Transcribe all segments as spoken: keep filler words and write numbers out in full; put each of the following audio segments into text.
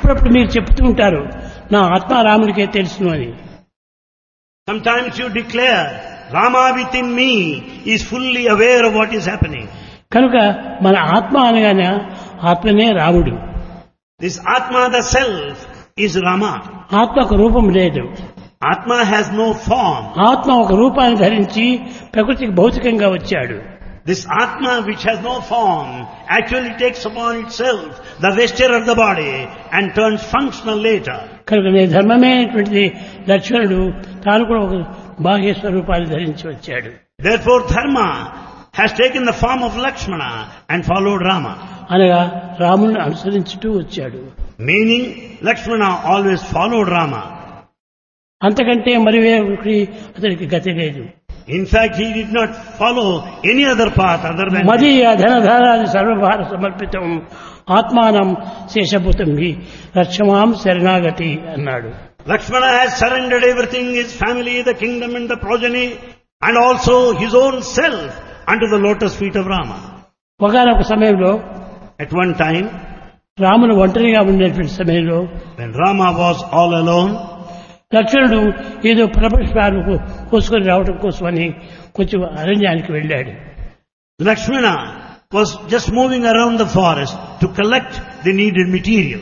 అప్పుడప్పుడు మీరు చెప్తూ ఉంటారు నా ఆత్మ రాముడికే తెలుసును అని. Sometimes you declare, Rama within me is fully aware of what is happening. కనుక మన ఆత్మ అనగానే ఆత్మనే రాముడు. This Atma, the self, is Rama. ఆత్మకు రూపం లేదు. Atma has no form. ఆత్మ ఒక రూపాన్ని ధరించి ప్రకృతికి భౌతికంగా వచ్చాడు. This Atma, which has no form, actually takes upon itself the vesture of the body and turns functional later. కనుక నీ ధర్మమైనటువంటిది లక్ష్మణుడు తాను కూడా ఒక బాహ్య స్వరూపాన్ని ధరించి వచ్చాడు. Therefore, Dharma has taken the form of Lakshmana and followed Rama. అనగా రాముని అనుసరించుతూ వచ్చాడు. Meaning, Lakshmana always followed Rama. అంతకంటే మరి వేరొకటి అతనికి గతి లేదు. In fact, he did not follow any other path other than మది ధనధారాది సర్వభార సమర్పితం ఆత్మానం శేషభూతం హి రక్షమాం శరణాగతి అన్నాడు. Lakshmana has surrendered everything, his family, the kingdom and the progeny, and also his own self unto the lotus feet of Rama. ఒకనొక సమయంలో At one time, రామును ఒంటరిగా ఉండేటువంటి సమయంలో when Rama was all alone, లక్ష్మణుడు ఏదో ప్రపంచాలు కోసుకొని రావడం కోసమని కొంచెం అరణ్యానికి వెళ్ళాడు. Lakshmana was just moving around the forest to collect the needed material.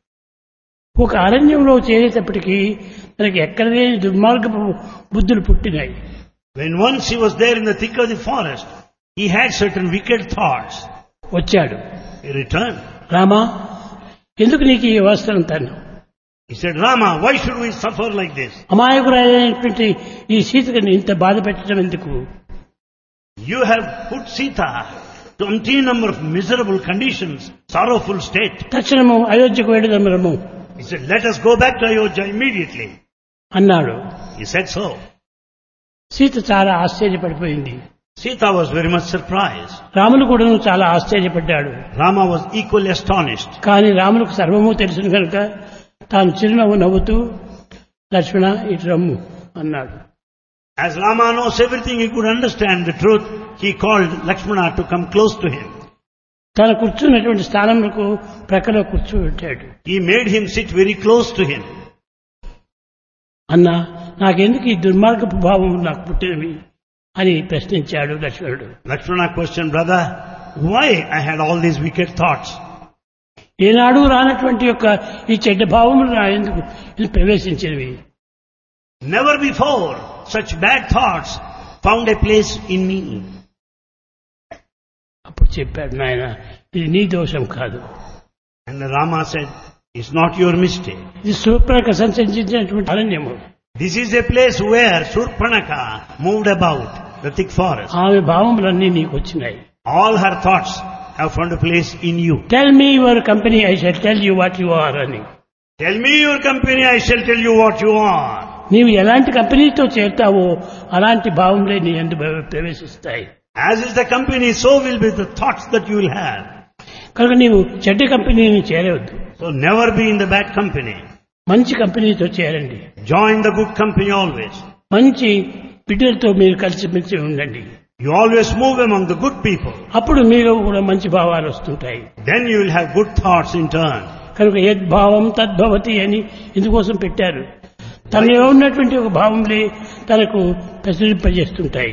ఒక అరణ్యంలో చేరేటప్పటికీ తనకి ఎక్కడ లేని దుర్మార్గపు బుద్ధులు పుట్టినాయి. When once he was there in the thick of the forest, he had certain wicked thoughts. వచ్చాడు. He returned. రామా, ఎందుకు నీకు ఈ అవసరం తను? He said, Rama, why should we suffer like this? అమాయకురాలైనటువంటి ఈ సీతని ఇంత బాధ పెట్టడం ఎందుకు? You have put Sita to umpteen number of miserable conditions, sorrowful state. తక్షణము అయోధ్యకు వెళ్ళదమరము He said, let us go back to Ayodhya immediately. అన్నాడు. He said so. సీత చాలా ఆశ్చర్యపడిపోయింది. Sita was very much surprised. Ramulu కూడా చాలా ఆశ్చర్యపడ్డాడు. Rama was equally astonished. కానీ రాములకు సర్వము తెలుసును కనుక తాను చిరునవ్వు నవ్వుతూ లక్ష్మణ ఇటు రమ్ము అన్నాడు. As Rama knows everything, he could understand the truth. He called Lakshmana to come close to him. తన కూర్చున్నటువంటి స్థానంలో ప్రక్కన కూర్చోబెట్టాడు. He made him sit very close to him. అన్నా, నాకెందుకు ఈ దుర్మార్గపు భావం నాకు పుట్టినవి అని ప్రశ్నించాడు లక్ష్మణుడు. Lakshmana questioned, brother, why I had all these wicked thoughts? ఏనాడు రానటువంటి యొక్క ఈ చెడ్డ భావములు నా ఎందుకు ఇది ప్రవేశించినవి? Never before such bad thoughts found a place in me. అప్పుడు చెప్పాడు, నాయన ఇది నీ దోషం కాదు. And Rama said, it's not your mistake. ఇది Shurpanakha సంచరించినటువంటి అరణ్యము. This is a place where Surpanaka moved about the thick forest. ఆమె భావములన్నీ నీకు వచ్చినాయి. All her thoughts have found a place in you. Tell me your company, I shall tell you what you are అని. Tell me your company, I shall tell you what you are. నీవు ఎలాంటి కంపెనీతో చేరుతావో అలాంటి భావములే నీ యందు ప్రవేశిస్తాయి. As is the company, so will be the thoughts that you will have. కనుక నీవు చెడ్డ కంపెనీని చేరవద్దు. So never be in the bad company. మంచి కంపెనీతో చేరండి. Join the good company always. మంచి బిడ్డలతో మీరు కలిసిమెలిసి ఉండండి. You always move among the good people. అప్పుడు మీలో కూడా మంచి భావాలు వస్తుంటాయి. Then you will have good thoughts in turn. కనుక యద్భావం తద్భవతి అని ఇందుకోసం పెట్టారు. తనలో ఉన్నటువంటి ఒక భావంలే తనకు ప్రచురింపజేస్తుంటాయి.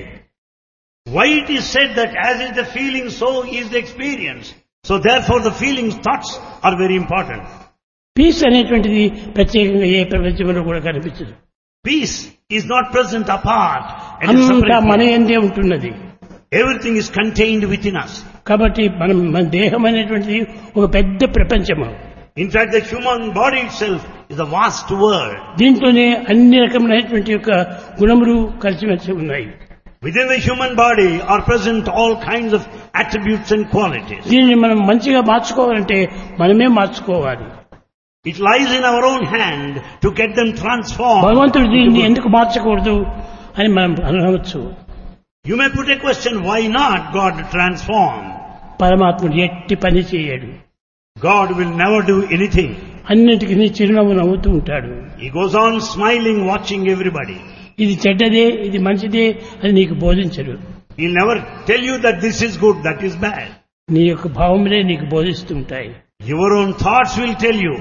Why it is said that as is the feeling, so is the experience. So therefore the feelings, thoughts are very important. Piece అనేటువంటిది ప్రత్యేకంగా ఏ ప్రపంచంలో కూడా కనిపించదు. Peace is not present apart. It is అంతా separate. మన యందే ఉంటున్నది. Everything is contained within us. కాబట్టి మనం మన దేహం అనేటువంటిది ఒక పెద్ద ప్రపంచము. In fact, the human body itself is a vast world. దీంట్లోనే అన్ని రకమైనటువంటి యొక్క గుణములు కలిసిమెలిసి ఉన్నాయి. Within the human body are present all kinds of attributes and qualities. దీనిని మనం మంచిగా మార్చుకోవాలంటే మనమే మార్చుకోవాలి. It lies in our own hand to get them transformed. భగవంతుడు దీన్ని ఎందుకు మార్చకూడదు అని మనం అనవచ్చు. You may put a question, why not God transform? పరమాత్ముడు ఎట్టి పని చేయడు. God will never do anything. అన్నిటికీ చిరునవ్వు నవ్వుతూ ఉంటాడు. He goes on smiling, watching everybody. ఇది చెడ్డదే, ఇది మంచిదే అని నీకు బోధించడు. He'll never tell you that this is good, that is bad. నీ యొక్క భావములే నీకు బోధిస్తుంటాయి. Your own thoughts will tell you.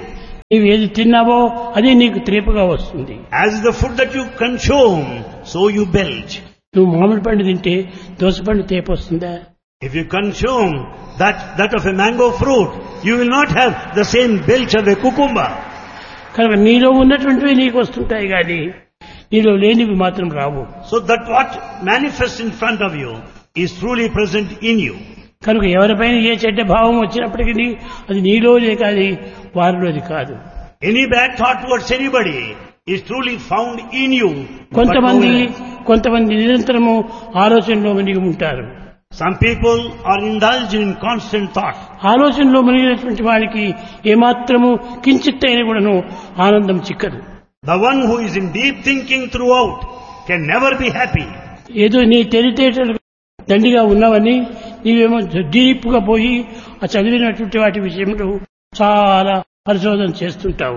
నీవు ఏది తిన్నావో అదే నీకు త్రేపుగా వస్తుంది. As the food that you consume, so you belch. నువ్వు మామిడి పండు తింటే దోసపండు తేపు వస్తుందా? If you consume that, that of a mango fruit, you will not have the same belch of a cucumber. కనుక నీలో ఉన్నటువంటివి నీకు వస్తుంటాయి కానీ నీలో లేనివి మాత్రం రావు. So that what manifests in front of you is truly present in you. కనుక ఎవరిపైన ఏ చెడ్డ భావం వచ్చినప్పటికీ అది నీలోనే కానీ వారిలోది కాదు. Any bad thought towards anybody is truly found in you. కొంతమంది కొంతమంది నిరంతరము ఆలోచనలో మునిగి ఉంటారు. Some people are indulged in constant thought. ఆలోచనలో మునిగినటువంటి వారికి ఏమాత్రము కించిత్తైన కూడాను ఆనందం చిక్కదు. The one who is in deep thinking throughout can never be happy. ఏదో నీ తెలివితేటలు దండిగా ఉన్నవని నీవేమో డీప్గా పోయి ఆ చదివినటువంటి వాటి విషయంలో చాలా పరిశోధన చేస్తుంటావు.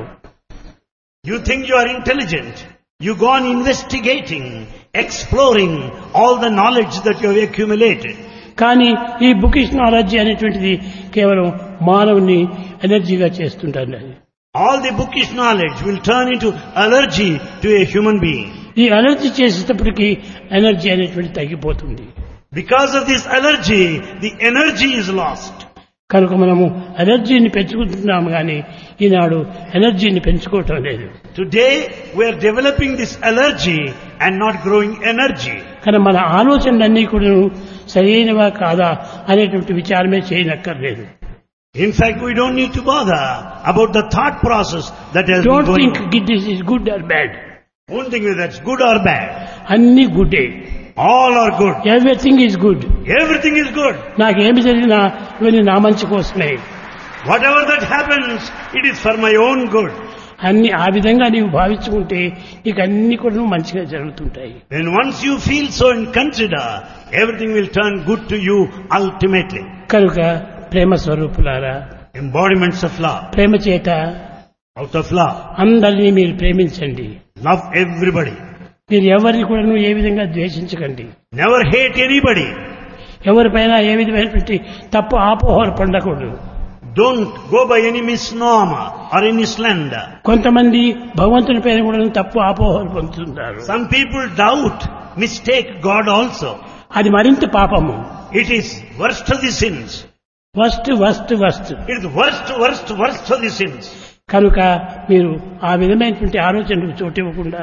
You think you are intelligent. You go on investigating, exploring all the knowledge that you have accumulated. కానీ ఈ బుకిష్ నాలెడ్జ్ అనేటువంటిది కేవలం మానవుని ఎనర్జీగా చేస్తుంటారు. All the bookish knowledge will turn into allergy to a human being. ఈ allergy చేసేటప్పటికి energy అనేటువంటి తగ్గిపోతుంది. Because of this allergy, the energy is lost. కనుక మనము ఎనర్జీని పెంచుకుంటున్నాము కానీ ఈనాడు ఎనర్జీని పెంచుకోవటం లేదు. Today we are developing this allergy and not growing energy. కానీ మన ఆలోచనలన్నీ కూడా సరైనవా కాదా అనేటువంటి విచారమే చేయనక్కర్లేదు. In fact, we don't need to bother about the thought process that has been Don't going think on. this is good or bad. Don't think whether that's good or bad. అన్ని గుడ్డే. All are good. Everything is good. Everything is good. నాకేమి జరిగినా ఇవన్నీ నా మంచి కోసమే. Whatever that happens, it is for my own good. అన్ని ఆ విధంగా నీవు భావించుకుంటే నీకు అన్ని కూడా మంచిగా జరుగుతుంటాయి. When once you feel so and consider, everything will turn good to you ultimately. కనుక ప్రేమ స్వరూపులారా, Embodiments of love. ప్రేమ చేత Out of love. అందరినీ మీరు ప్రేమించండి. Love everybody. మీరు ఎవరిని కూడా ఏ విధంగా ద్వేషించకండి. Never hate anybody. ఎవరిపైన ఏ విధమైనటువంటి తప్పు ఆపోహలు పొందకూడదు. Don't go by any misnomer or any slander. కొంతమంది భగవంతుని పైన కూడా తప్పు ఆపోహలు పొందుతుంటారు. Some people doubt, mistake God also. అది మరింత పాపము. It is worst of the sins. Worst worst worst It is worst, worst, worst of the sins. కనుక మీరు ఆ విధమైనటువంటి ఆలోచనలకు చోటు ఇవ్వకుండా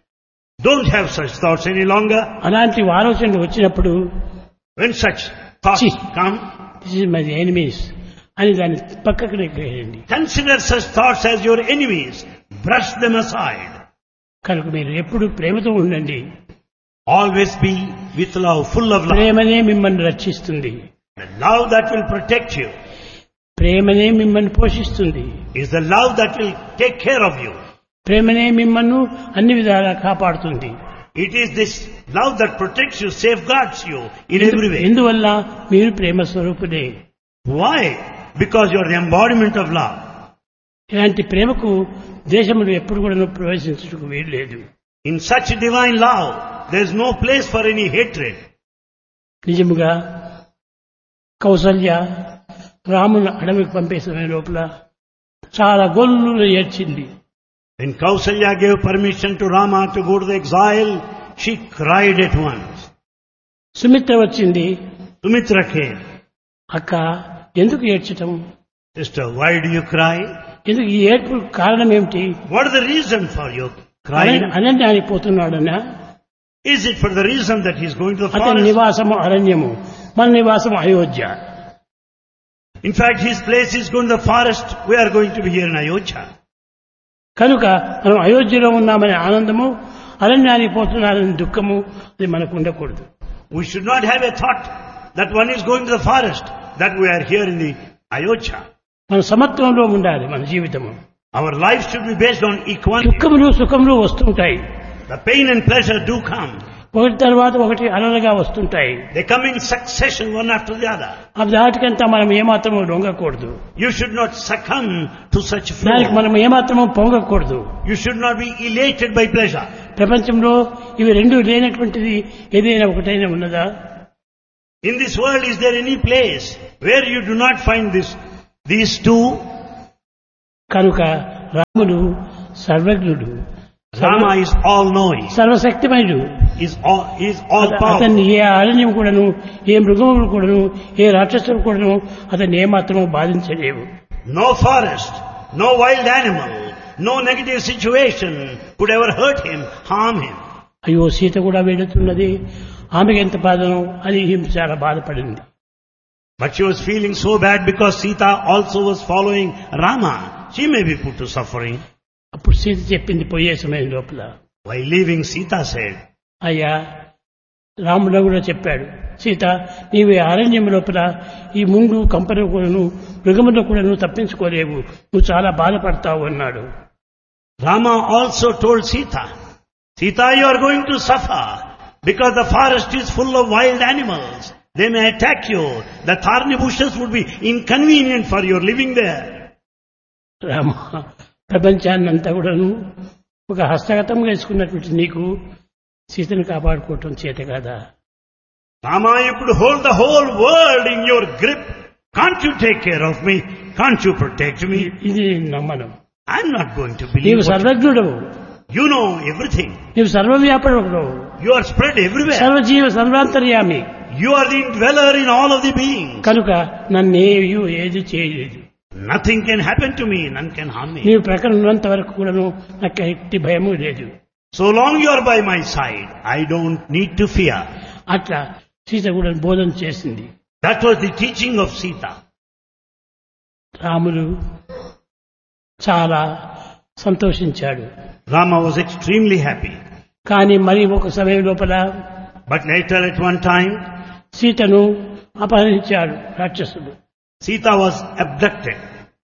Don't have such thoughts any longer. అలాంటి ఆలోచనలు వచ్చినప్పుడు When such thoughts See. come, this is my enemies అని దాన్ని పక్కకు నెగ్గేయండి. consider such thoughts as your enemies. Brush them aside. కనుక మీరు ఎప్పుడు ప్రేమతో ఉండండి. Always be with love, full of love. ప్రేమనే మిమ్మల్ని రక్షిస్తుంది. The love that will protect you ప్రేమనే మిమ్మల్ని పోషిస్తుంది. is the love that will take care of you. ప్రేమనే మిమ్మల్ని అన్ని విధాలా కాపాడుతుంది. It is this love that protects you, safeguards you in every way. ఎందువల్ల మీరు ప్రేమ స్వరూపుడే. Why? Because you are the embodiment of love. ఇలాంటి ప్రేమకు దేశములు ఎప్పుడు కూడా ప్రవేశించడానికి వీలు లేదు. In such divine love, there is no place for any hatred. నిజముగా కౌసల్య రాముని అడవికి పంపే సమయం లోపల చాలా గొల్లు ఏడ్చింది. When Kausalya gave permission to Rama to go to the exile, she cried at once. Sumitra వచ్చింది. Sumitra came. అక్క ఎందుకు ఏడ్చటం? Sister, why do you cry? ఎందుకు ఈ ఏడ్పు కారణం ఏమిటి? What is the reason for your crying? అరణ్యానికి పోతున్నాడనా? Is it for the reason that he is going to the అతని forest? నివాసము అరణ్యము, మన నివాసము Ayodhya. In fact, his place is going to the forest. We are going to be here in Ayodhya. కనుక మనం అయోధ్యలో ఉన్నామనే ఆనందము, అరణ్యానికి పోతున్నారనే దుఃఖము అది మనకు ఉండకూడదు. We should not have a thought that one is going to the forest, that we are here in the Ayodhya. మన సమత్వంలో ఉండాలి మన జీవితము. Our life should be based on equality. దుఃఖములు సుఖములు వస్తుంటాయి. The pain and pleasure do come. ఒకటి తర్వాత ఒకటి అలలుగా వస్తుంటాయి. They come in succession, one after the other. ఆ దాటికంతా మనం ఏమాత్రము లొంగకూడదు. You should not succumb to such దానికి flow. మనం ఏమాత్రము పొంగకూడదు. You should not be elated by pleasure. ప్రపంచంలో ఇవి రెండు లేనటువంటిది ఏదైనా ఒకటైనా ఉన్నదా? In this world, is there any place where you do not find this, these two? కనుక రాముడు సర్వజ్ఞుడు, Rama is all-knowing. సర్వశక్తిమయుడు. Is all, is all-powerful. అతన్ని ఏ అరణ్యం కూడాను, ఏ మృగములు కూడాను, ఏ రాక్షసులు కూడాను అతన్ని ఏమాత్రము బాధించలేవు. No forest, no wild animal, no negative situation could ever hurt him, harm him. అయ్యో సీత కూడా వెళుతున్నది, ఆమెకి ఎంత బాధను అని ఈమె చాలా బాధపడింది. But she was feeling so bad because Sita also was following Rama. She may be put to suffering. అప్పుడు సీత చెప్పింది పోయే సమయం లోపల, While leaving, Sita said, అయ్యా రాముడు కూడా చెప్పాడు, సీత నీవు ఈ అరణ్యం లోపల ఈ ముందు కంపను కూడాను మృగములో కూడాను తప్పించుకోలేవు, నువ్వు చాలా బాధపడతావు అన్నాడు. Rama also told Sita, Sita, you are going to suffer because the forest is full of wild animals. They may attack you. The thorny bushes would be inconvenient for your living there. Rama, ప్రపంచాన్ని అంతా కూడాను ఒక హస్తగతం వేసుకున్నటువంటి నీకు సీతను కాపాడుకోవటం చేత కాదా? Rama, you could hold the whole world in your grip. Can't you take care of me? Can't you protect me? ఇది నేను నమ్మను. I'm not going to believe నీవు what సర్వజ్ఞుడవు, you know everything. నీవు సర్వవ్యాపకుడవు, You are spread everywhere. సర్వజీవ సర్వాంతర్యామి. You are the indweller in all of the beings. కనుక నన్నేయు ఏది చేయలేదు. Nothing can happen to me, none can harm me. నీవు ప్రక్కన ఉన్నంత వరకు కూడాను నాకు ఎట్టి భయము లేదు. So long you are by my side, I don't need to fear. అట్లా సీత కూడా బోధన చేసింది. That was the teaching of Sita. రాముడు చాలా సంతోషించాడు. Rama was extremely happy. కానీ మరి ఒక సమయం లోపల But later at one time, సీతను అపహరించాడు రాక్షసుడు. Sita was abducted.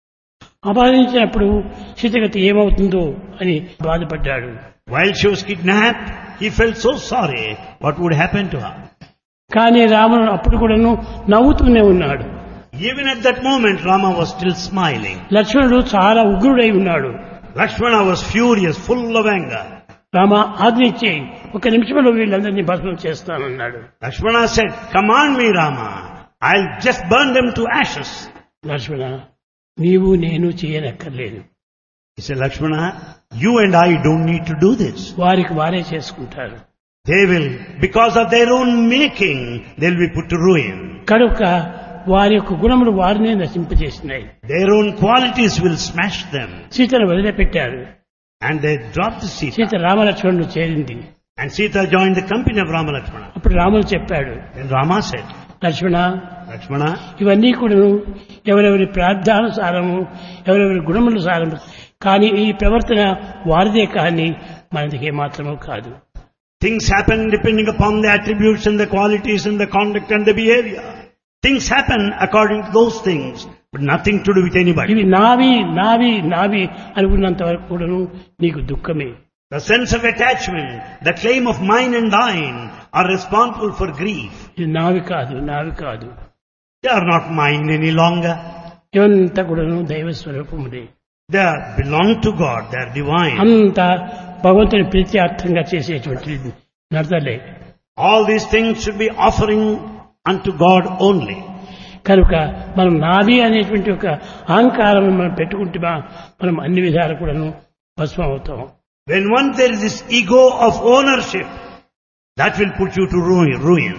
అపహరించినప్పుడు సీతగతి ఏమవుతుందో అని బాధపడ్డాడు. While she was kidnapped, he felt so sorry what would happen to her. కానీ రాముడు అప్పుడు కూడాను నవ్వుతూనే ఉన్నాడు. Even at that moment, Rama was still smiling. లక్ష్మణుడు చాలా ఉగ్రుడై ఉన్నాడు. Lakshmana was furious, full of anger. Rama ఆజ్ఞించి ఒక నిమిషంలో వీళ్ళందరినీ భస్మం చేస్తానన్నాడు. Lakshmana said, command me, Rama. I'll just burn them to ashes. లక్ష్మణ, నీవు నేను చేయనక్కర్లేదు. He said, Lakshmana, you and I don't need to do this. వారికి వారే చేసుకుంటారు. They will, because of their own making, they'll be put to ruin. కనుక వారి యొక్క గుణములు వారినే నశింపజేసినాయి. Their own qualities will smash them. సీతను వదిలిపెట్టారు. And they dropped the Sita. Sita రామలక్ష్మణుడు చేరింది. And Sita joined the company of Rama Lakshmana. అప్పుడు రాముడు చెప్పాడు, Then Rama said, లక్ష్మణ, Lakshmana, ఇవన్నీ కూడాను ఎవరెవరి ప్రార్థానుసారము, ఎవరెవరి గుణముల సారము, కానీ ఈ ప్రవర్తన వారిదే కానీ మనది ఏమాత్రము కాదు. things happen depending upon the attributes and the qualities and the conduct and the behavior. Things happen according to those things, but nothing to do with anybody. ఇవి నావి నావి నావి అనుకున్నంత వరకు కూడాను నీకు దుఃఖమే. The sense of attachment, the claim of mine and thine are responsible for grief. ఇది నావి కాదు, నావి కాదు. They are not mine any longer. ఇవంతా కూడాను దైవ స్వరూపములే. They are, belong to God, they are divine. అంతా భగవంతుని ప్రీత్యార్థంగా చేసేటువంటి నడతలే. All these things should be offering unto God only. కనుక మనం నాది అనేటువంటి ఒక అహంకారం మనం పెట్టుకుంటే మనం అన్ని విధాలు కూడాను భస్మం అవుతాం. When once there is this ego of ownership, that will put you to ruin. ruin.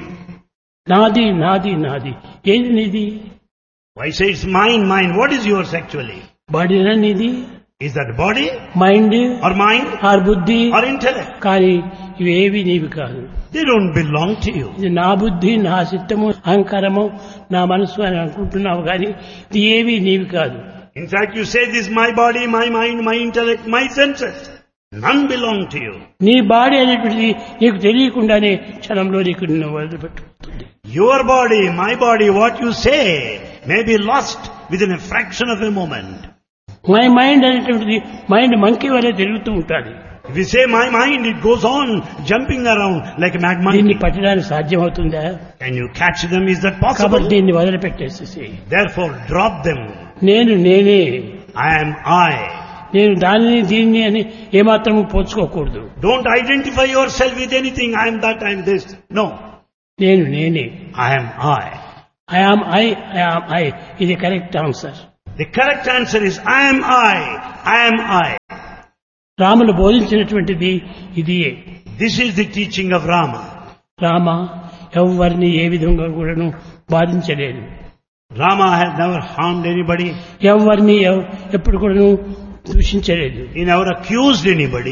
నాది నాది నాది ఏది నీది? Why say it's mine, mine? What is yours actually? బాడీనా నీది? Is that body mind or mind are బుద్ధి? or intellect? కానీ ఇవేవి నీవి కాదు. They don't belong to you. ఇది నా బుద్ధి, నా చిత్తము, అహంకారము, నా మనసు అని అనుకుంటున్నావు కానీ ఇది ఏవి నీవి కాదు. In fact, you say this is my body, my mind, my intellect, my senses. None belong to you. నీ బాడీ అనేటువంటిది నీకు తెలియకుండానే క్షణంలో నీకు నిన్ను వదిలిపెట్టుతుంది. Your body, my body, what you say may be lost within a fraction of a moment. My mind అనేటువంటిది mind monkey వలె తిరుగుతూ ఉంటుంది. If you say my mind, it goes on jumping around like a mad దీన్ని monkey. పట్టడానికి సాధ్యమవుతుందా? Can you catch them? Is that కాబట్టి possible? దీన్ని వదిలిపెట్టేసేసి Therefore, drop them. నేను నేనే, I am I. నేను దానిని దీన్ని అని ఏమాత్రము పోల్చుకోకూడదు. Don't identify yourself with anything. I am that, I am this. No. నేను నేనే. I am I. I am I I am I ఇది correct answer. The correct answer is I am I, I am I. Ramulu బోధించినటువంటిది ఇదియే. This is the teaching of Rama. Rama ఎవరిని ఏ విధంగా కూడాను బాధించలేదు. Rama has never harmed anybody. ఎవరిని ఎవ్- ఎప్పుడు కూడాను దూషించలేదు. He never accused anybody.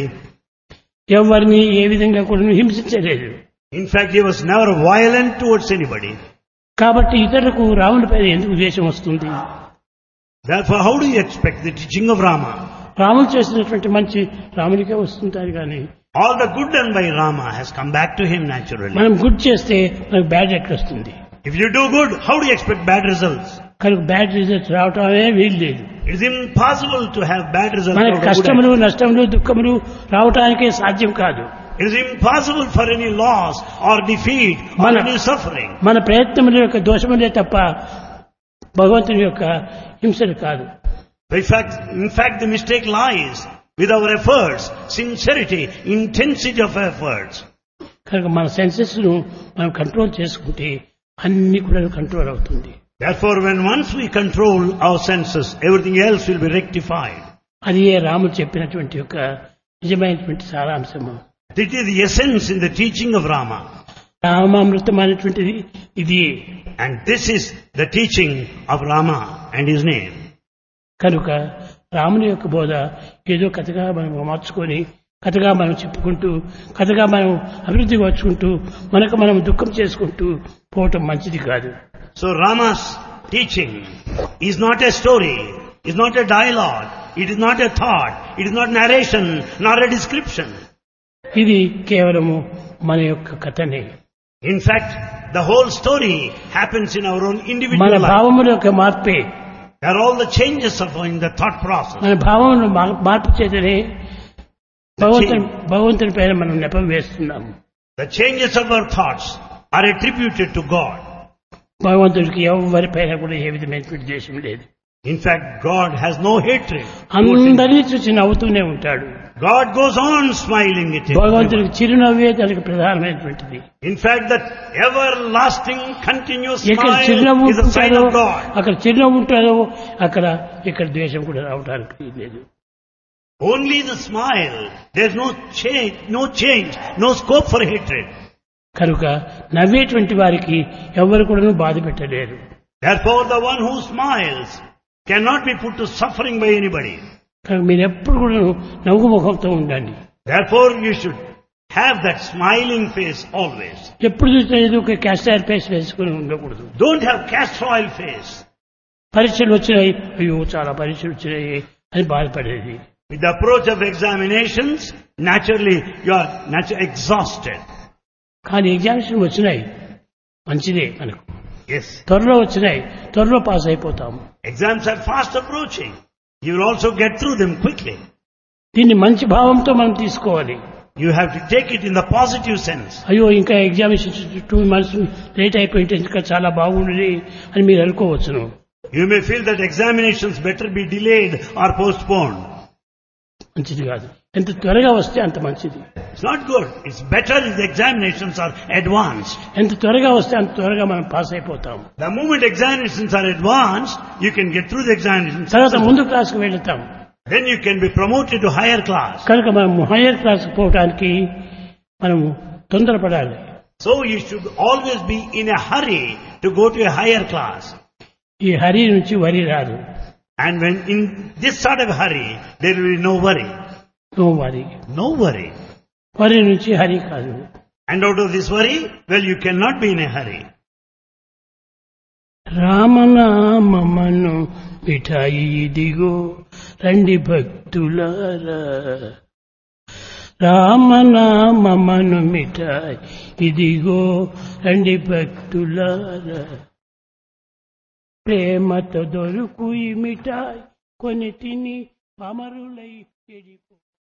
ఎవరిని ఏ విధంగా కూడాను హింసించలేదు. In fact, he was never violent towards anybody. కాబట్టి ఇతరులకు రాముని పైన ఎందుకు ద్వేషం వస్తుంది? Therefore, how do you expect the teaching of Rama? Ramulu చేసినటువంటి మంచి రామునికే వస్తుంటారు కానీ All the good done by Rama has come back to him naturally. మనం గుడ్ చేస్తే మనకు బ్యాడ్ ఎట్లా వస్తుంది? If you do good, how do you expect bad results? కనుక బ్యాడ్ రిజల్ట్స్ రావటమే వీలు లేదు. It is impossible to have bad results. మనకి out of good కష్టములు నష్టములు దుఃఖములు రావటానికే సాధ్యం కాదు. It is impossible for any loss or defeat or Mana- any suffering. మన ప్రయత్నముల యొక్క దోషములే తప్ప భగవంతుని యొక్క హింసలు కాదు. In fact, in fact, the mistake lies with our efforts, sincerity, intensity of efforts. కనుక మన సెన్సెస్ ను మనం కంట్రోల్ చేసుకుంటే అన్ని కూడా కంట్రోల్ అవుతుంది. Therefore, when once we control our senses, everything else will be rectified. అది ఏ రాముడు చెప్పినటువంటి యొక్క నిజమైనటువంటి సారాంశము. This is the essence in the teaching of Rama. రామామృతం అనేటువంటిది ఇది. And this is the teaching of Rama and his name. కనుక రాముని యొక్క బోధ ఏదో కథగా మనం మార్చుకొని కథగా మనం చెప్పుకుంటూ కథగా మనం అభివృద్ధి వచ్చుకుంటూ మనకు మనం దుఃఖం చేసుకుంటూ పోవటం మంచిది కాదు. So Rama's teaching is not a story, is not a dialogue, it is not a thought, it is not narration, nor a description. ఇది కేవలము మన యొక్క కథనే. In fact, the whole story happens in our own మన individual life. భావముల యొక్క మార్పే. There are all the changes of in the thought process. మన భావమును మా- మార్పు చేతనే భగవంతుని భగవంతుని పైన మనం నెపం వేస్తున్నాము. The changes of our thoughts are attributed to God. భగవంతుడికి ఎవరి పైన కూడా ఏ విధమైనటువంటి ద్వేషం లేదు. In fact, God has no hatred. towards him. అందరినీ చూసి నవ్వుతూనే ఉంటాడు. God goes on smiling at him. భగవంతుడికి చిరునవ్వే దానికి ప్రధానమైనటువంటిది. In fact, that everlasting continuous ఎక్కడ smile చిరునవ్వు is a sign ఉంటుందో of God. అక్కడ చిరునవ్వు ఉంటుందో అక్కడ ఇక్కడ ద్వేషం కూడా రావడానికి లేదు. Only the smile. There's no change, no change, no scope for hatred. కనుక నవ్వేటువంటి వారికి ఎవరు కూడా బాధ పెట్టలేరు. Therefore, the one who smiles cannot be put to suffering by anybody. కనుక మీరు ఎప్పుడు కూడా నవ్వు ముఖంతో ఉండండి. Therefore, you should have that smiling face always. ఎప్పుడు చూసినా ఏదో ఒక క్యాస్టర్ ఫేస్ వేసుకుని ఉండకూడదు. Don't have castor oil face. పరీక్షలు వచ్చినాయి, అయ్యో చాలా పరీక్షలు వచ్చినాయి అని బాధపడేది. With the approach of examinations, naturally you are naturally exhausted. కానీ ఎగ్జామినేషన్ వచ్చినాయి మంచిదే, మనకు Yes. త్వరలో వచ్చినాయి, త్వరలో పాస్ అయిపోతాము. Exams are fast approaching. You will also get through them quickly. దీన్ని మంచి భావంతో మనం తీసుకోవాలి. You have to take it in the positive sense. అయ్యో ఇంకా ఎగ్జామినేషన్ టూ మంత్స్ లేట్ అయిపోయింటే ఇంకా చాలా బాగుంది అని మీరు అనుకోవచ్చును. You may feel that examinations better be delayed or postponed. మంచిది కాదు. ఎంత త్వరగా వస్తే అంత మంచిది. It's not good. It's better if the examinations are advanced. ఎంత త్వరగా వస్తే అంత త్వరగా మనం పాస్ అయిపోతాం. The moment examinations are advanced, you can get through the examinations. తర్వాత ముందు క్లాస్కి వెళ్తాం. Then you can be promoted to higher class. కనుక మనం హైయర్ క్లాస్కి పోవడానికి మనము తొందరపడాలి. So you should always be in a hurry to go to a higher class. ఈ హరి నుంచి వరి రాదు. And when in this sort of hurry, there will be no worry. No వరి. No worry. వరి నుంచి హరి కాదు. And out of this worry, well, you cannot be in a hurry. రామనామమను మిఠాయి ఇదిగో రండి భక్తులారా. రామనామమను మిఠాయి ఇదిగో రండి భక్తులారా. ప్రేమతో దొరుకు ఈ మిఠాయి కొని తిని పామరులై చెడిపో.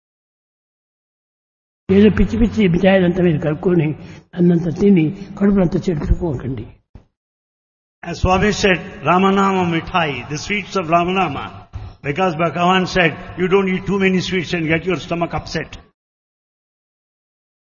ఏదో పిచ్చి పిచ్చి మిఠాయిలంతా మీరు కలుపుకొని అన్నంత తిని కడుపునంతా చెడుకోకండి. As Swami said, Ramanama Mithai, the sweets of Ramanama. Because Bhagavan said, you don't eat too many sweets and get your stomach upset.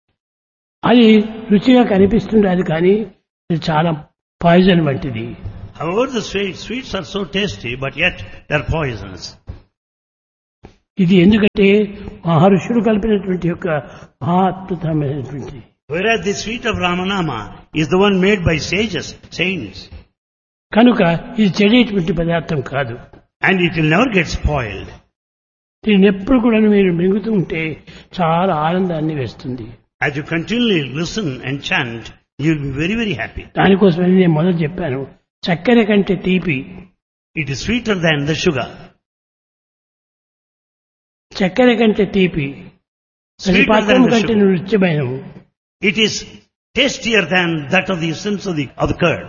అది రుచిగా కనిపిస్తుంది, అది కానీ ఇది చాలా పాయిజన్ వంటిది. However, the sweet, sweets are so tasty, but yet they're poisonous. ఇది ఎందుకంటే మహర్షులు కలిపినటువంటి యొక్క మహాద్భుతమైనటువంటి. Whereas the sweet of Ramanama is the one made by sages, saints. కనుక ఇది చెడేటువంటి పదార్థం కాదు. And it will never get spoiled. దీన్ని ఎప్పుడు కూడా మీరు మింగుతూ ఉంటే చాలా ఆనందాన్ని వేస్తుంది. As you continually listen and chant, you will be very, very happy. దానికోసమని నేను మొదలు చెప్పాను, చక్కెర కంటే తీపి. It is sweeter than the sugar. చక్కెర కంటే తీపి, పాత్రం కంటే నృత్యమైనము. It is tastier than that of the essence of the, of the curd.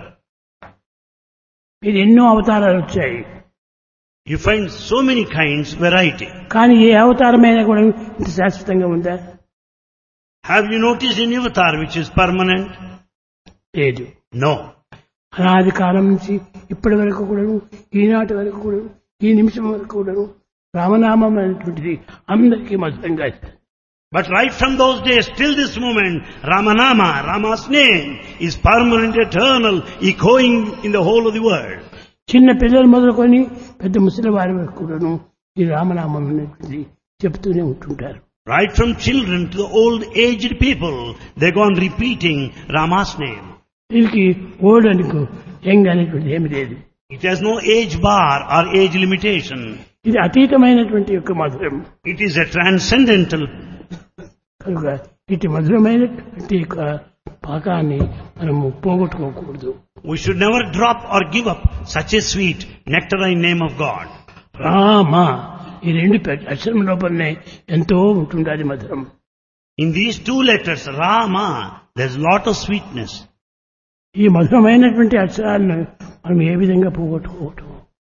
ఇది ఎన్నో అవతారాలు వచ్చాయి. You find so many kinds, variety. కానీ ఏ అవతారమైనా కూడా ఇంత శాశ్వతంగా ఉందా? Have you noticed any avatar which is permanent? లేదు. No. అనాది కాలం నుంచి ఇప్పటి వరకు కూడాను, ఈనాటి వరకు కూడాను, ఈ నిమిషం వరకు కూడాను రామనామం అనేటువంటిది అందరికీ మధురంగా. But right from those days till this moment, Ramanama, Rama's name, is permanent, eternal, echoing in the whole of the world. చిన్న పిల్లలు మొదలుకొని పెద్ద ముసలి వారి వరకు కూడాను ఈ రామనామం అనేటువంటిది చెప్తూనే ఉంటుంటారు. Right from children to the old aged people, they go on repeating Rama's name. దీనికి ఓల్డ్ అనుకో యంగ్ అనేటువంటిది ఏమి లేదు. It has no age bar or age limitation. ఇది అతీతమైనటువంటి యొక్క మధురం. It is a transcendental. కనుక ఇటు మధురమైనటువంటి యొక్క పాకాన్ని మనము పోగొట్టుకోకూడదు. We should never drop or give up such a sweet nectarine name of God. Rama ఈ రెండు అక్షరం లోపలనే ఎంతో ఉంటుండాలి మధురం. In these two letters, Rama, there's lot of sweetness. ఈ మధురమైనటువంటి అక్షరాలను మనం ఏ విధంగా పోగొట్టుకోవటం?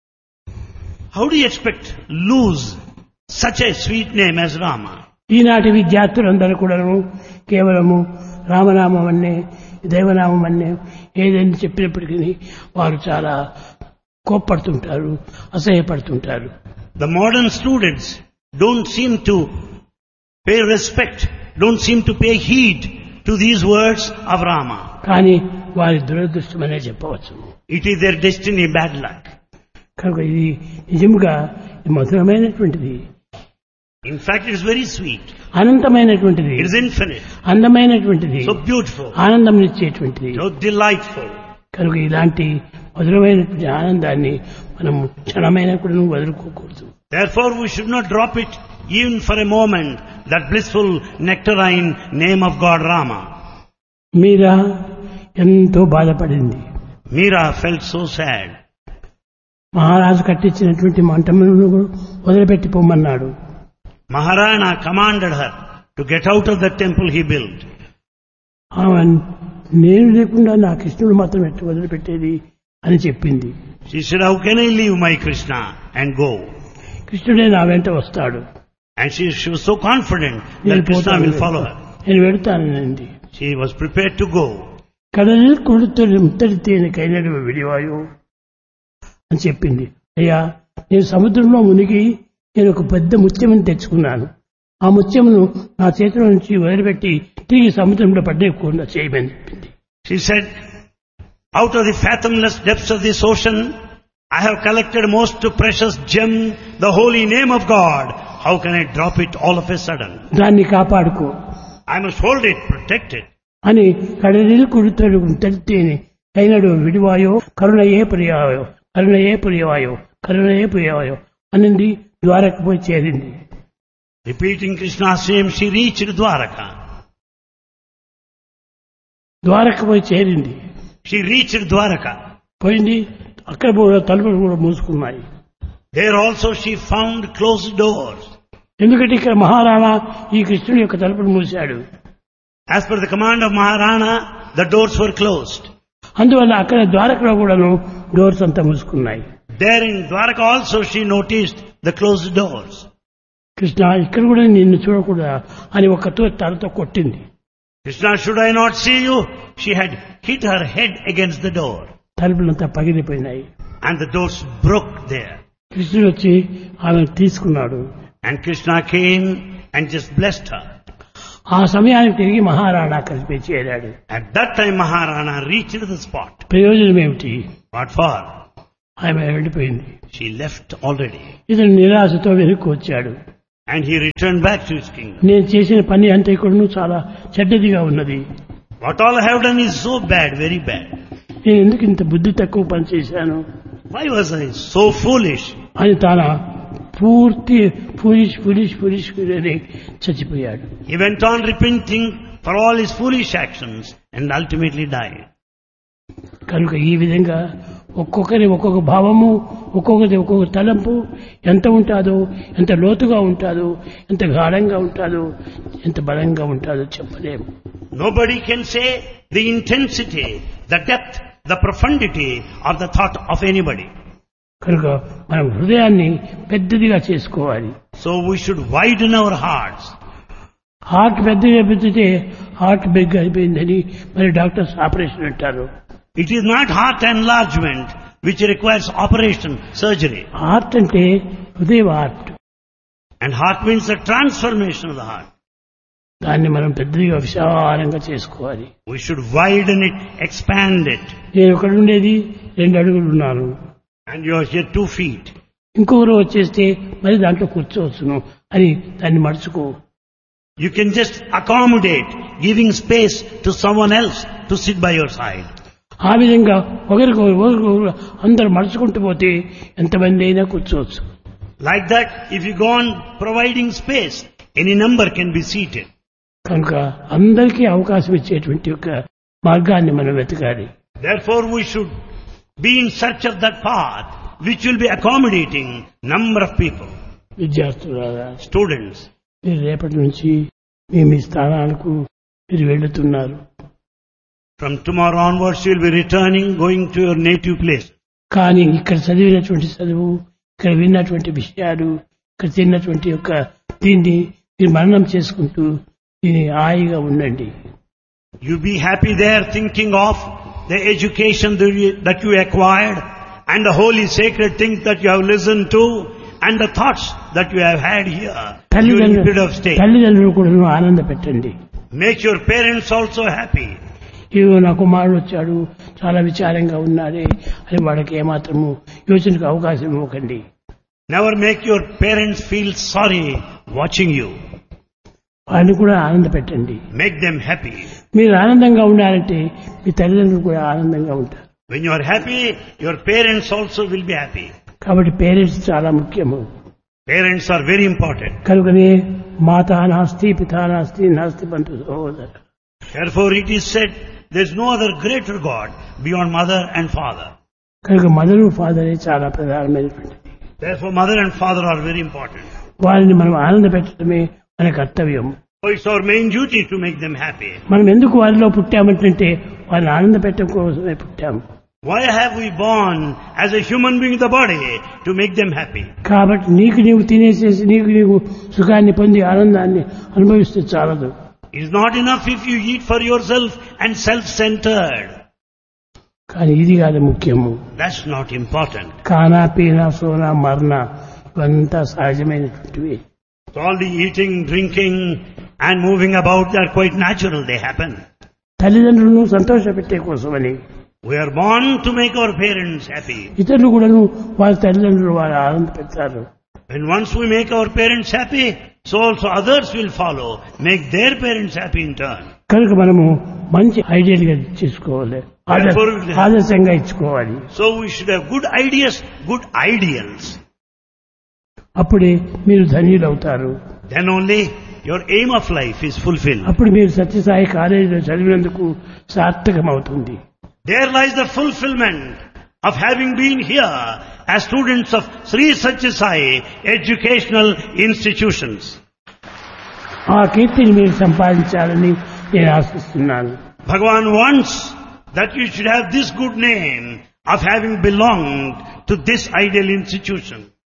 How do you expect lose such a sweet name as Rama? ఈనాటి విద్యార్థులందరూ కూడాను కేవలము రామనామం అన్నే దైవనామం అన్నే ఏదైనా చెప్పినప్పటికీ వారు చాలా కోప్పడుతుంటారు, అసహ్యపడుతుంటారు. The modern students don't seem to pay respect, don't seem to pay heed to these words of Rama. కానీ వారి దురదృష్టమనే చెప్పవచ్చు. It is their destiny, bad luck. కనుక ఇది నిజంగా మధురమైనటువంటిది. In fact, it is very sweet. అనంతమైనటువంటిది. It is infinite. అందమైనటువంటిది. So beautiful. ఆనందం ఇచ్చేటువంటిది. So delightful. కనుక ఇలాంటి మధురమైనటువంటి ఆనందాన్ని మనం క్షణమైనా కూడా వదులుకోకూడదు. Therefore, we should not drop it even for a moment, that blissful nectarine name of God Rama. మీరా ఎంతో బాధపడింది. Meera felt so sad. మహారాజు కట్టించినటువంటి మంటలను వదిలిపెట్టి పొమ్మన్నాడు. Maharana commanded her to get out of the temple he built. నేను లేకుండా నా కృష్ణుడు మాత్రం ఎట్టు వదిలిపెట్టేది అని చెప్పింది. She said, how can I leave my Krishna and go? కృష్ణుడే నా వెంట వస్తాడు. And she, she was so confident that Krishna will follow her. నేను వెళతానండి. She was prepared to go. కడలిൽ కొడుతున్న ముత్తడితేనే కైనడు విడివాయో అని చెప్పింది. అయ్యా, నేను సముద్రంలో మునిగి నేను ఒక పెద్ద ముత్యమును తెచ్చుకున్నాను. ఆ ముత్యమును నా చేతిలో నుంచి వదిలిపెట్టి తిరిగి సముద్రంలో పడేయకుండా చేయమని చెప్పింది. She said, out of the fathomless depths of this ocean, I have collected most precious gem, the holy name of God. How can I drop it all of a sudden? దాన్ని కాపాడుకో. I must hold it, protect it. అని కడలిల్ కుడుతాడు తెలితేనే కైనడు విడివాయో కరుణయే ప్రియాయో కరుణయే ప్రియాయో కరుణయే ప్రియాయో అనింది. ద్వారక పోయి చేరింది. Repeating Krishna's name, she reached Dwaraka. Dwaraka పోయి చేరింది. She reached Dwaraka. పోయింది. అక్కడ కూడా తలుపులు కూడా మూసుకున్నాయి. There also she found closed doors. ఎందుకంటే ఇక్కడ మహారాణా ఈ కృష్ణుడి యొక్క తలుపులు మూశాడు. As per the command of Maharana, the doors were closed. అందువల్ల అక్కడ ద్వారకలో కూడాను డోర్స్ అంతా మూసుకున్నాయి. There in Dwaraka also she noticed the closed doors. Krishna ఇక్కడ కూడా నిన్ను చూడకూడదా అని ఒక్కతో తలతో కొట్టింది. Krishna, should I not see you? She had hit her head against the door. తలుపులంతా పగిలిపోయినాయి. And the doors broke there. కృష్ణుడు వచ్చి ఆమెను తీసుకున్నాడు. And Krishna came and just blessed her. ఆ సమయానికి తిరిగి మహారాణా కలిపి చేరాడు. At that time Maharana reached the spot. ప్రయోజనం ఏమిటి? What for? ఆమె వెళ్ళిపోయింది. She left already. ఇతను నిరాశతో వెనక్కి వచ్చాడు. And he returned back to his kingdom. నేను చేసిన పని అంతా కూడా చాలా చెడ్డదిగా ఉన్నది. What all I have done is so bad, very bad. నేను ఎందుకు ఇంత బుద్ధి తక్కువ పని చేశాను Why was I so foolish? అని తాన పూర్తి ఫులిష్ ఫులిష్ ఫులిష్ అని చచ్చిపోయాడు. He went on repenting for all his foolish actions and ultimately died. కనుక ఈ విధంగా ఒక్కొక్కరి ఒక్కొక్క భావము, ఒక్కొక్కరి ఒక్కొక్క తలంపు ఎంత ఉంటాదో, ఎంత లోతుగా ఉంటాదో, ఎంత గాఢంగా ఉంటాదో, ఎంత బలంగా ఉంటాదో చెప్పలేము. Nobody can say the intensity, the depth, the profundity of the thought of anybody. కనుక మనం హృదయాన్ని పెద్దదిగా చేసుకోవాలి. So we should widen our hearts. Heart పెద్దగా పెద్దితే హార్ట్ బిగ్ అయిపోయిందని మరి డాక్టర్స్ ఆపరేషన్ అంటారు. It is not heart enlargement which requires operation, surgery. Heart అంటే హృదయ heart. And heart means the transformation of the heart. దాన్ని మనం పెద్దదిగా విశాలంగా చేసుకోవాలి. We should widen it, expand it. నేను ఇక్కడ ఉండేది రెండు అడుగులు ఉన్నాను. And you are here two feet. ఇంకొకరు వచ్చేస్తే మరి దాంట్లో కూర్చోవచ్చును అని దాన్ని మడుచుకో. You can just accommodate, giving space to someone else to sit by your side. ఆ విధంగా ఒకరికి ఒకరికి అందరు మడుచుకుంటూ పోతే ఎంతమంది అయినా కూర్చోవచ్చు. Like that, if you go on providing space, any number can be seated. కనుక అందరికీ అవకాశం ఇచ్చేటువంటి యొక్క మార్గాన్ని మనం వెతకాలి. Therefore, we should be in search of that path which will be accommodating number of people. విద్యార్థులారా, Students, మీరు రేపటి నుంచి మీ మీ స్థానాలకు మీరు వెళ్తున్నారు. from tomorrow onwards you will be returning, going to your native place. కానీ ఇక్కడ చదివినటువంటి చదువు, ఇక్కడ విన్నటువంటి విషయాలు, ఇక్కడ తిన్నటువంటి యొక్క దీన్ని మీరు మననం చేసుకుంటూ దీన్ని హాయిగా ఉండండి. You be happy there thinking of the education that you, that you acquired and the holy sacred things that you have listened to and the thoughts that you have had here during the period of stay. తల్లిదండ్రులు కూడా ఆనంద పెట్టండి. Make your parents also happy. ఇవో నా కుమారుడు వచ్చాడు, చాలా విచారంగా ఉన్నాడే అని వాళ్ళకి ఏమాత్రము యోచనకు అవకాశం ఇవ్వకండి. Never make your parents feel sorry watching you. వాళ్ళని కూడా ఆనంద పెట్టండి. Make them happy. మీరు ఆనందంగా ఉండాలంటే మీ తల్లిదండ్రులు కూడా ఆనందంగా ఉంటారు. When you are happy, your parents also will be happy. కాబట్టి పేరెంట్స్ చాలా ముఖ్యము. Parents are very important. కనుకనే మాతా నాస్తి పితా నాస్తి నాస్తి బంధు సహోదర. Therefore it is said there is no other greater God beyond mother and father. కనుక మదరు ఫాదరే చాలా ప్రధానమైనటువంటిది. Therefore mother and father are very important. వారిని మనం ఆనంద పెట్టడమే మన కర్తవ్యం. So it's our main duty to make them happy. మనం ఎందుకు వారిలో పుట్టామంటే వారిని ఆనంద పెట్టడం కోసమే పుట్టాము. Why have we born as a human being in the body? To make them happy. కాబట్టి నీకు నీవు తినేసేసి నీకు నీవు సుఖాన్ని పొంది ఆనందాన్ని అనుభవిస్తే చాలదు. It is not enough if you eat for yourself and self-centered. కానీ ఇది కాదు ముఖ్యము. That's not important. ఖానా పీనా సోనా మరణ ఇవంతా సహజమైనటువంటివి. So all the eating, drinking and moving about, they are quite natural, they happen. తల్లిదండ్రులను సంతోషపెట్టే కోసమని We are born to make our parents happy. ఇతరులు కూడాను వాళ్ళ తల్లిదండ్రులు వారు ఆనంద పెడతారు. When once we make our parents happy, so also others will follow, make their parents happy in turn. కనుక మనము మంచి ఐడియల్ గా చేసుకోవాలి, ఆదర్శంగా ఇచ్చుకోవాలి. So we should have good ideas, good ideals. అప్పుడే మీరు ధన్యులు అవుతారు. Then only your aim of life is fulfilled. అప్పుడు మీరు సత్యసాయి కాలేజీలో చదివినందుకు సార్థకం అవుతుంది. There lies the fulfillment of having been here as students of Sri Satya Sai educational institutions. ఆ కీర్తిని మీరు సంపాదించాలని నేను ఆశిస్తున్నాను. Bhagavan wants that you should have this good name of having belonged to this ideal institution.